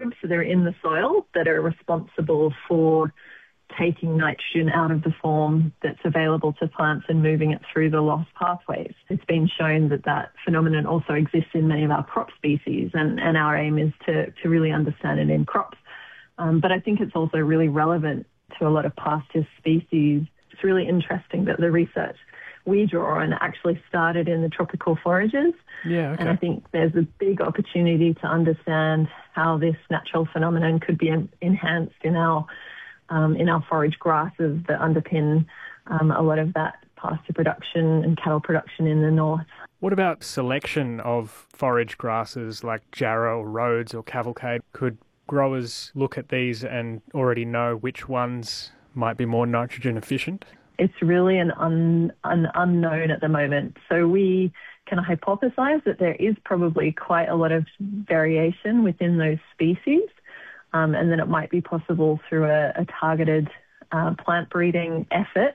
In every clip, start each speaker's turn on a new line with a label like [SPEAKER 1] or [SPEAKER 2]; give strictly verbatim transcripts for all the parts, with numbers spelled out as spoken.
[SPEAKER 1] microbes that are in the soil that are responsible for taking nitrogen out of the form that's available to plants and moving it through the loss pathways. It's been shown that that phenomenon also exists in many of our crop species, and, and our aim is to, to really understand it in crops. Um, but I think it's also really relevant to a lot of pasture species. It's really interesting that the research we draw on actually started in the tropical forages.
[SPEAKER 2] Yeah, okay.
[SPEAKER 1] And I think there's a big opportunity to understand how this natural phenomenon could be en- enhanced in our um, in our forage grasses that underpin um, a lot of that pasture production and cattle production in the north.
[SPEAKER 2] What about selection of forage grasses like Jarrah or Rhodes or Cavalcade? Could growers look at these and already know which ones might be more nitrogen efficient?
[SPEAKER 1] It's really an, un, an unknown at the moment. So we can hypothesize that there is probably quite a lot of variation within those species, um, and then it might be possible through a, a targeted uh, plant breeding effort,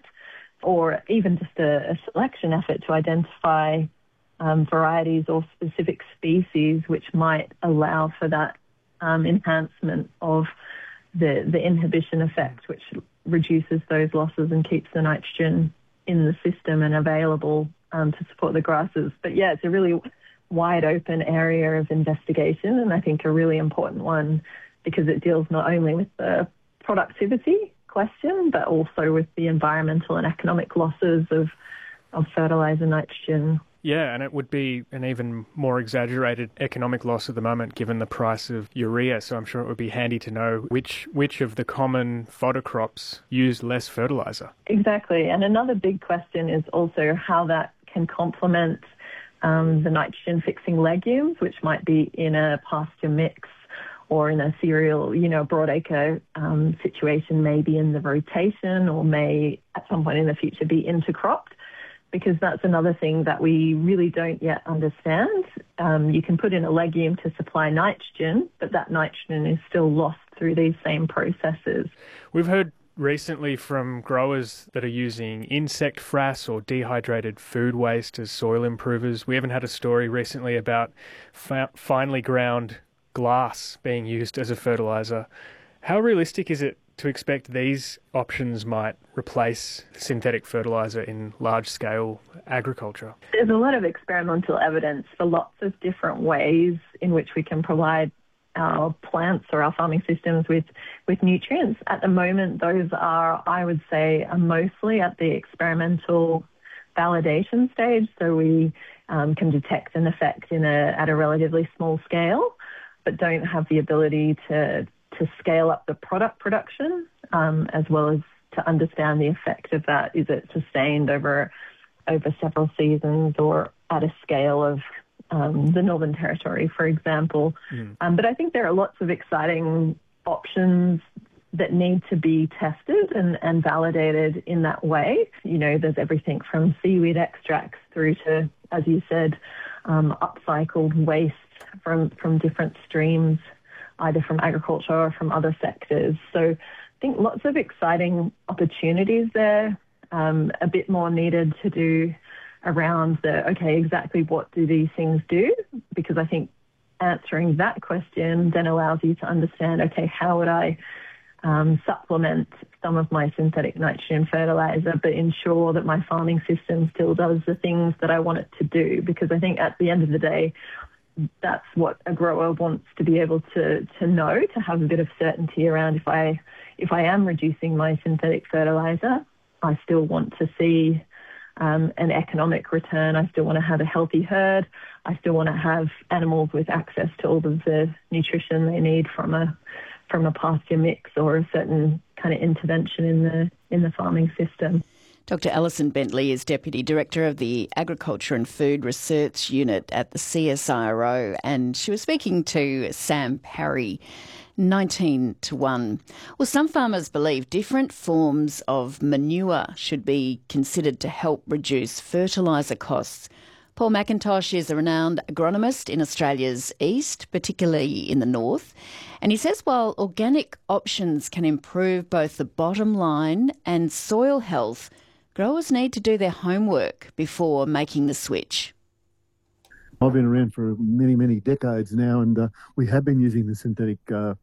[SPEAKER 1] or even just a, a selection effort to identify um, varieties or specific species which might allow for that um, enhancement of the, the inhibition effect, which reduces those losses and keeps the nitrogen in the system and available um, to support the grasses. But yeah, it's a really wide open area of investigation, and I think a really important one because it deals not only with the productivity question, but also with the environmental and economic losses of, of fertiliser nitrogen.
[SPEAKER 2] Yeah, and it would be an even more exaggerated economic loss at the moment given the price of urea, so I'm sure it would be handy to know which which of the common fodder crops use less fertiliser.
[SPEAKER 1] Exactly, and another big question is also how that can complement um, the nitrogen-fixing legumes, which might be in a pasture mix or in a cereal, you know, broadacre um, situation, maybe in the rotation or may at some point in the future be intercropped. Because that's another thing that we really don't yet understand. Um, you can put in a legume to supply nitrogen, but that nitrogen is still lost through these same processes.
[SPEAKER 2] We've heard recently from growers that are using insect frass or dehydrated food waste as soil improvers. We even had a story recently about fi- finely ground glass being used as a fertiliser. How realistic is it to expect these options might replace synthetic fertiliser in large-scale agriculture?
[SPEAKER 1] There's a lot of experimental evidence for lots of different ways in which we can provide our plants or our farming systems with, with nutrients. At the moment, those are, I would say, are mostly at the experimental validation stage, so we um, can detect an effect in a, at a relatively small scale, but don't have the ability to to scale up the product production, um, as well as to understand the effect of that. Is it sustained over over several seasons or at a scale of um, the Northern Territory, for example? Mm. Um, but I think there are lots of exciting options that need to be tested and, and validated in that way. You know, there's everything from seaweed extracts through to, as you said, um, upcycled waste from, from different streams, either from agriculture or from other sectors. So I think lots of exciting opportunities there, um, a bit more needed to do around the, okay, exactly what do these things do? Because I think answering that question then allows you to understand, okay, how would I um, supplement some of my synthetic nitrogen fertiliser but ensure that my farming system still does the things that I want it to do? Because I think at the end of the day, that's what a grower wants to be able to, to know, to have a bit of certainty around if I if I am reducing my synthetic fertiliser, I still want to see um, an economic return. I still want to have a healthy herd. I still want to have animals with access to all of the nutrition they need from a from a pasture mix or a certain kind of intervention in the in the farming system.
[SPEAKER 3] Doctor Alison Bentley is Deputy Director of the Agriculture and Food Research Unit at the C S I R O, and she was speaking to Sam Parry. nineteen to one. Well, some farmers believe different forms of manure should be considered to help reduce fertiliser costs. Paul McIntosh is a renowned agronomist in Australia's east, particularly in the north, and he says while organic options can improve both the bottom line and soil health, growers need to do their homework before making the switch.
[SPEAKER 4] I've been around for many, many decades now, and uh, we have been using the synthetic uh,